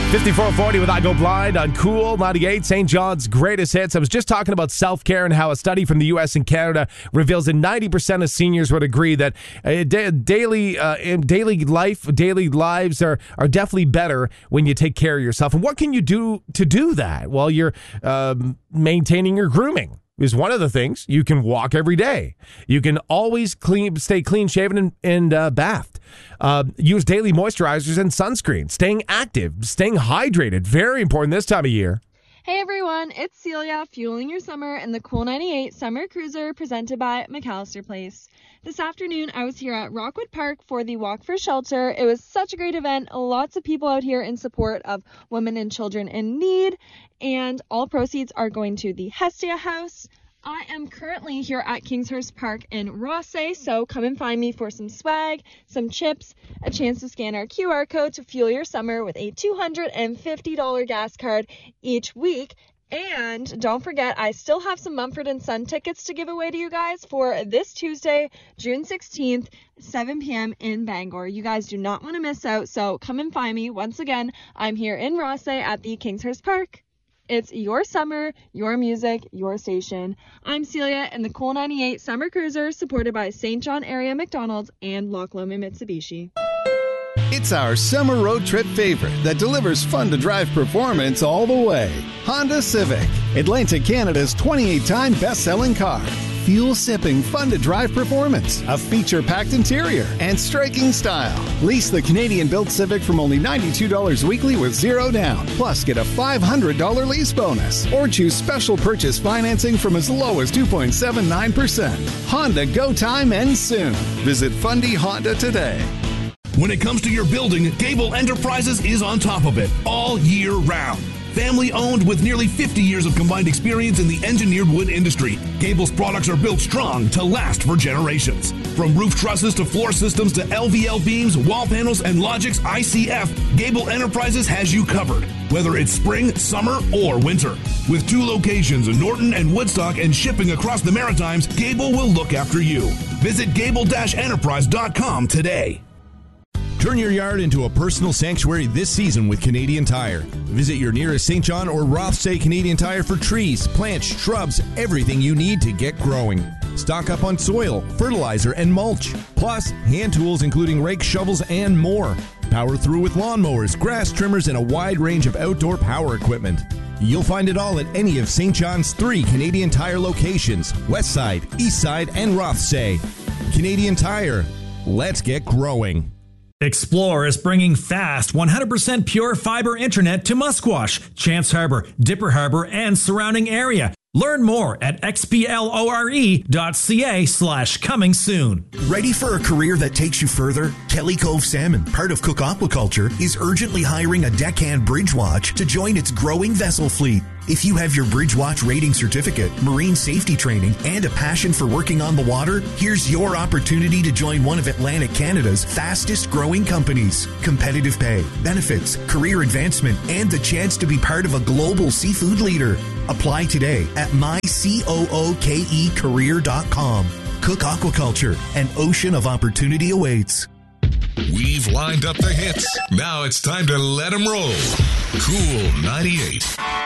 5440 with I Go Blind on Cool 98, St. John's greatest hits. I was just talking about self-care and how a study from the U.S. and Canada reveals that 90% of seniors would agree that daily lives are definitely better when you take care of yourself. And what can you do to do that? Well, you're maintaining your grooming is one of the things. You can walk every day. You can always stay clean-shaven and bathed. Use daily moisturizers and sunscreen. Staying active, staying hydrated. Very important this time of year. Hey everyone, it's Celia, fueling your summer in the Cool 98 Summer Cruiser presented by McAllister Place. This afternoon, I was here at Rockwood Park for the Walk for Shelter. It was such a great event. Lots of people out here in support of women and children in need, and all proceeds are going to the Hestia House. I am currently here at Kingshurst Park in Rothesay, so come and find me for some swag, some chips, a chance to scan our QR code to fuel your summer with a $250 gas card each week. And don't forget, I still have some Mumford & Son tickets to give away to you guys for this Tuesday, June 16th, 7 p.m. in Bangor. You guys do not want to miss out, so come and find me. Once again, I'm here in Rothesay at the Kingshurst Park. It's your summer, your music, your station. I'm Celia in the Cool 98 Summer Cruiser, supported by St. John Area McDonald's and Loch Lomond Mitsubishi. It's our summer road trip favorite that delivers fun-to-drive performance all the way. Honda Civic, Atlantic Canada's 28-time best-selling car. Fuel-sipping, fun-to-drive performance, a feature-packed interior, and striking style. Lease the Canadian-built Civic from only $92 weekly with zero down. Plus, get a $500 lease bonus. Or choose special purchase financing from as low as 2.79%. Honda Go Time ends soon. Visit Fundy Honda today. When it comes to your building, Gable Enterprises is on top of it all year round. Family owned with nearly 50 years of combined experience in the engineered wood industry, Gable's products are built strong to last for generations. From roof trusses to floor systems to LVL beams, wall panels, and Logix ICF, Gable Enterprises has you covered, whether it's spring, summer, or winter. With 2 locations in Norton and Woodstock and shipping across the Maritimes, Gable will look after you. Visit gable-enterprise.com today. Turn your yard into a personal sanctuary this season with Canadian Tire. Visit your nearest St. John or Rothesay Canadian Tire for trees, plants, shrubs, everything you need to get growing. Stock up on soil, fertilizer, and mulch. Plus, hand tools including rakes, shovels, and more. Power through with lawnmowers, grass trimmers, and a wide range of outdoor power equipment. You'll find it all at any of St. John's 3 Canadian Tire locations, Westside, Eastside, and Rothesay. Canadian Tire. Let's get growing. Explore is bringing fast, 100% pure fiber internet to Musquash, Chance Harbor, Dipper Harbor, and surrounding area. Learn more at xplore.ca/coming soon. Ready for a career that takes you further? Kelly Cove Salmon, part of Cook Aquaculture, is urgently hiring a deckhand bridge watch to join its growing vessel fleet. If you have your Bridge Watch rating certificate, marine safety training, and a passion for working on the water, here's your opportunity to join one of Atlantic Canada's fastest growing companies. Competitive pay, benefits, career advancement, and the chance to be part of a global seafood leader. Apply today at mycookecareer.com. Cook Aquaculture, an ocean of opportunity awaits. We've lined up the hits. Now it's time to let them roll. Cool 98.